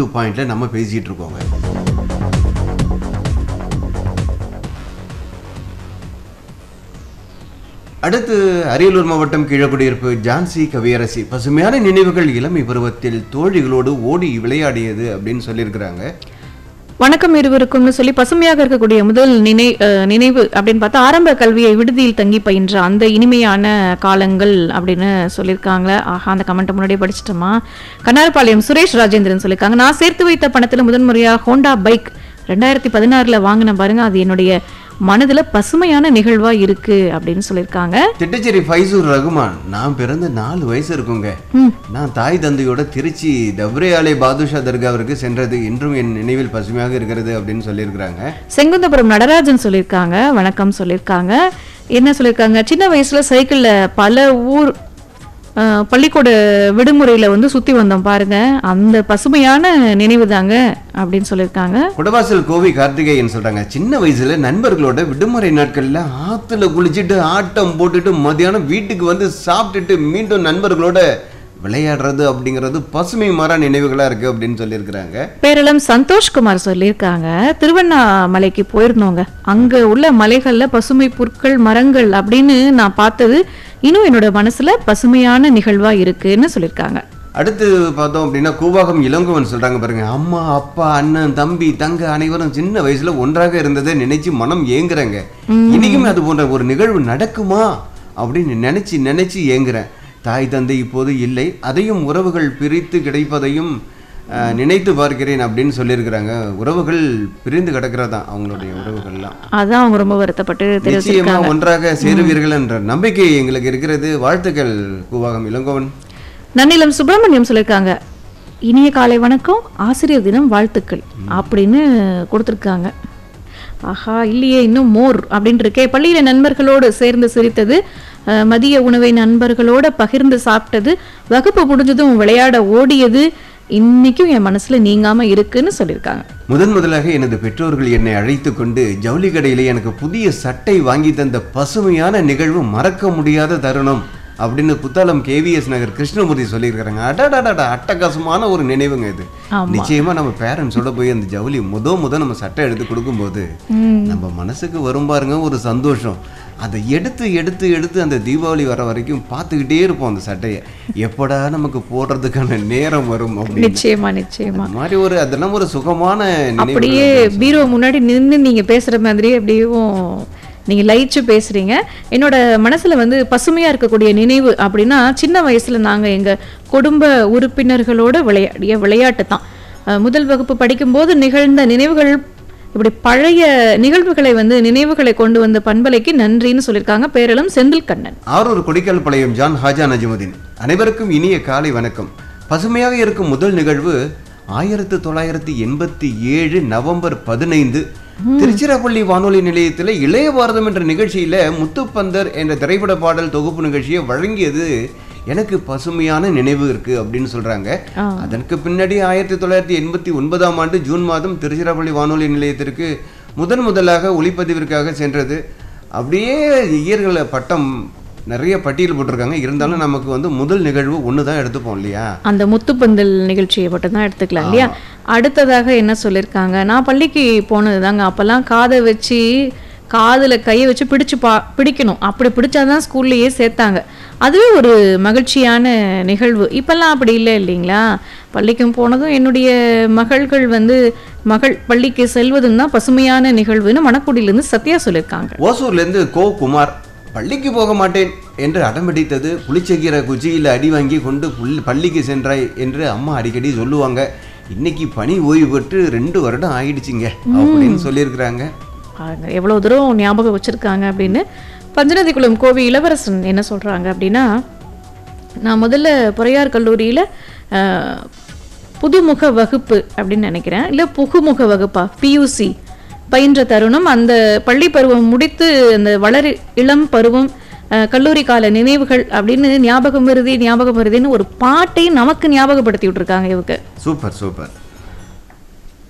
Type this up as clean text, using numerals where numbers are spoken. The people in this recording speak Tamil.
பாயிண்ட் டு பாயிண்ட்ல நம்ம பேசிட்டு இருக்கோங்க. அடுத்து அரியலூர் மாவட்டம் கீழக்குடியிருப்பு ஜான்சி கவியரசி. பசுமையான நினைவுகள் இளமை பருவத்தில் தோழிகளோடு ஓடி விளையாடியது அப்படின்னு சொல்லியிருக்கிறாங்க. வணக்கம் இருவருக்கும்னு சொல்லி பசுமையாக இருக்கக்கூடிய முதல் நினைவு அப்படின்னு பார்த்தா ஆரம்ப கல்வியை விடுதியில் தங்கி பயின்ற அந்த இனிமையான காலங்கள் அப்படின்னு சொல்லியிருக்காங்க. ஆஹா, அந்த கமெண்ட் முன்னாடியே படிச்சிட்டோமா. கண்ணாரப்பாளையம் சுரேஷ் ராஜேந்திரன் சொல்லியிருக்காங்க, நான் சேர்த்து வைத்த பணத்தில் முதன்முறையாக ஹோண்டா பைக் 2016 வாங்கின பாருங்க, அது என்னுடைய மனதுல பசுமையான நிகழ்வா இருக்கு அப்படின்னு சொல்லியிருக்காங்க. திட்டச்சேரி ஃபைசூர் ரகுமான், நான் பிறந்த 4 வயசு இருக்குங்க. நான் தாய் தந்தையோட திருச்சி தவ்ரேயாலே பாதுஷா தர்காவிற்கு சென்றது இன்றும் என் நினைவில் பசுமையாக இருக்கிறது அப்படின்னு சொல்லியிருக்கிறாங்க. செங்குந்தபுரம் நடராஜன் சொல்லியிருக்காங்க, வணக்கம் சொல்லியிருக்காங்க. என்ன சொல்லியிருக்காங்க, சின்ன வயசுல சைக்கிள்ல பல ஊர் பள்ளிக்கூட விடுமுறையில வந்து சுத்தி வந்தோம் பாருங்க, அந்த பசுமையான நினைவு தாங்க அப்படின்னு சொல்லியிருக்காங்க. குடவாசல் கோவி கார்த்திகேயன் சொல்றாங்க, சின்ன வயசுல நண்பர்களோட விடுமுறை நாட்கள்ல ஆத்துல குளிச்சுட்டு ஆட்டம் போட்டுட்டு மதியானம் வீட்டுக்கு வந்து சாப்பிட்டுட்டு மீண்டும் நண்பர்களோட விளையாடுறது அப்படிங்கிறது பசுமை மாறா நினைவுகளா இருக்கு அப்படின்னு சொல்லியிருக்கிறாங்க. பேரளம் சந்தோஷ்குமார் சொல்லியிருக்காங்க, திருவண்ணாமலைக்கு போயிருந்தோங்க, அங்க உள்ள மலைகள்ல பசுமை புற்கள் மரங்கள் அப்படின்னு நான் பார்த்தது இன்னும் என்னோட மனசுல பசுமையான நிகழ்வா இருக்குன்னு சொல்லியிருக்காங்க. அடுத்து பார்த்தோம் அப்படின்னா கூவாகம் இளங்கோவன் சொல்றாங்க பாருங்க, அம்மா அப்பா அண்ணன் தம்பி தங்க அனைவரும் சின்ன வயசுல ஒன்றாக இருந்ததை நினைச்சு மனம் ஏங்குறாங்க. இன்னைக்குமே அது போன்ற ஒரு நிகழ்வு நடக்குமா அப்படின்னு நினைச்சு ஏங்குறேன். தாய் தந்தை இப்போது இல்லை, அதையும் உறவுகள் பிரித்து கிடைப்பதையும் நினைத்து பார்க்கிறேன் அப்படின்னு சொல்லியிருக்கிறாங்க. உறவுகள் பிரிந்து கிடக்கிறதா அவங்களுடைய உறவுகள்லாம், அதான் அவங்க ரொம்ப வருத்தப்பட்டு நிச்சயமா ஒன்றாக சேருவீர்கள் என்ற நம்பிக்கை எங்களுக்கு இருக்கிறது. வாழ்த்துக்கள் கூவாகம் இளங்கோவன். நன்னிலம் சுப்பிரமணியம் சொல்லியிருக்காங்க, இனிய காலை வணக்கம், ஆசிரியர் தினம் வாழ்த்துக்கள் அப்படின்னு கொடுத்துருக்காங்க. ஆஹா, இல்லையே இன்னும் மோர் அப்படின்னு இருக்கே. பள்ளியில நண்பர்களோடு சேர்ந்து சிரித்தது, மதிய உணவை நண்பர்களோட பகிர்ந்து சாப்பிட்டது, வகுப்பு முடிஞ்சதும் விளையாட ஓடியது இன்னைக்கும் என் மனசுல நீங்காம இருக்குன்னு சொல்லியிருக்காங்க. முதலாக எனது பெற்றோர்கள் என்னை அழைத்து கொண்டு ஜவுளி கடையிலே எனக்கு புதிய சட்டை வாங்கி தந்த பசுமையான நிகழ்வு மறக்க முடியாத தருணம் அப்படின்னு புத்தாலம் KVS நகர் கிருஷ்ணமூர்த்தி சொல்லியிருக்கிறாங்க. அடடடா, அட்டகாசமான ஒரு நினைவுங்க இது. நிச்சயமா நம்ம பேரண்ட்ஸோட போய் அந்த ஜவுளி முத நம்ம சட்டை எடுத்து கொடுக்கும்போது நம்ம மனசுக்கு வரும் பாருங்க ஒரு சந்தோஷம். அதை எடுத்து அந்த தீபாவளி வர வரைக்கும் பார்த்துக்கிட்டே இருப்போம் அந்த சட்டையை, எப்படா நமக்கு போடுறதுக்கான நேரம் வரும் அப்படின்னு. நிச்சயமா மாதிரி ஒரு அதெல்லாம் ஒரு சுகமான நினைவு. அப்படியே பீரோ முன்னாடி நின்று நீங்க பேசுற மாதிரியே அப்படியும் நீங்க லயிச்சு பேசுறீங்க. என்னோட மனசுல வந்து பசுமையா இருக்கக்கூடிய நினைவு அப்படின்னா, சின்ன வயசுல நாங்க எங்க குடும்ப உறுப்பினர்களோட விளையாடிய விளையாட்டு தான். முதல் வகுப்பு படிக்கும்போது நிகழ்ந்த நினைவுகள், இப்படி பழைய நிகழ்வுகளை வந்து நினைவுகளை கொண்டு வந்த பண்பலைக்கு நன்றின்னு சொல்லியிருக்காங்க. பேரளம் செந்தில் கண்ணன். ஆரூர் கொடிக்கல் பாளையம் ஜான் ஹாஜா நஜிமுதீன், அனைவருக்கும் இனிய காலை வணக்கம். பசுமையாக இருக்கும் முதல் நிகழ்வு 1987 நவம்பர் 15 திருச்சிராப்பள்ளி வானொலி நிலையத்தில் இளைய பாரதம் என்ற நிகழ்ச்சியில முத்துப்பந்தர் என்ற திரைப்பட பாடல் தொகுப்பு நிகழ்ச்சியை வழங்கியது எனக்கு பசுமையான நினைவு இருக்கு அப்படின்னு சொல்றாங்க. அதற்கு பின்னாடி 1989 ஜூன் மாதம் திருச்சிராப்பள்ளி வானொலி நிலையத்திற்கு முதலாக ஒளிப்பதிவிற்காக சென்றது. அப்படியே இயற்களை பட்டம் நிறைய பட்டியல் போட்டிருக்காங்க. இருந்தாலும் நமக்கு வந்து முதல் நிகழ்வு ஒண்ணுதான் எடுத்துப்போம் இல்லையா, அந்த முத்துப்பந்தல் நிகழ்ச்சியை மட்டும் தான் எடுத்துக்கலாம் இல்லையா. அடுத்ததாக என்ன சொல்லியிருக்காங்க, நான் பள்ளிக்கு போனது தாங்க, அப்பெல்லாம் காதை வச்சு காதுல கையை வச்சு பிடிக்கணும், அப்படி பிடிச்சாதான் ஸ்கூல்லையே சேர்த்தாங்க. அதுவே ஒரு மகிழ்ச்சியான நிகழ்வு. இப்பெல்லாம் அப்படி இல்லை இல்லைங்களா. பள்ளிக்கும் போனதும் என்னுடைய மகள் பள்ளிக்கு செல்வதும் தான் பசுமையான நிகழ்வுன்னு மணக்குடியிலிருந்து சத்யா சொல்லியிருக்காங்க. ஓசூர்லேருந்து குமார், பள்ளிக்கு போக மாட்டேன் என்று அடம்பிடித்தது, புளிச்சக்கீரை குச்சியில் அடி வாங்கி கொண்டு பள்ளிக்கு சென்றாய் என்று அம்மா அடிக்கடி சொல்லுவாங்க. இன்னைக்கு பணி ஓய்வு பெற்று 2 வருடம் ஆயிடுச்சுங்க அப்படின்னு சொல்லியிருக்கிறாங்க. எவ்வளவு தூரம் ஞாபகம் வச்சிருக்காங்க அப்படின்னு. பஞ்சநதிக்குளம் கோவி இளவரசன் என்ன சொல்றாங்க அப்படின்னா, நான் முதல்ல பொறையார் கல்லூரியில புதுமுக வகுப்பு அப்படின்னு நினைக்கிறேன், இல்லை புகுமுக வகுப்பா PUC பயின்ற தருணம். அந்த பள்ளி பருவம் முடித்து அந்த இளம் பருவம் கல்லூரி கால நினைவுகள் அப்படின்னு ஞாபகம் வருதுன்னு ஒரு பாட்டை நமக்கு ஞாபகப்படுத்தி விட்டுருக்காங்க இவங்க. சூப்பர்.